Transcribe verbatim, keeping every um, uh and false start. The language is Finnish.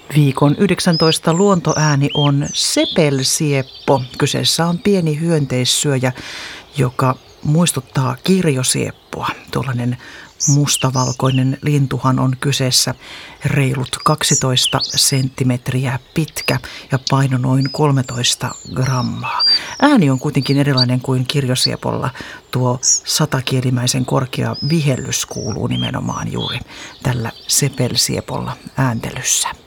Viikon yhdeksäntoista luontoääni on sepelsieppo. Kyseessä on pieni hyönteissyöjä, joka muistuttaa kirjosieppoa. Tuollainen mustavalkoinen lintuhan on kyseessä, reilut kaksitoista senttimetriä pitkä ja paino noin kolmetoista grammaa. Ääni on kuitenkin erilainen kuin kirjosiepolla. Tuo satakielimäisen korkea vihellys kuuluu nimenomaan juuri tällä sepelsiepolla ääntelyssä.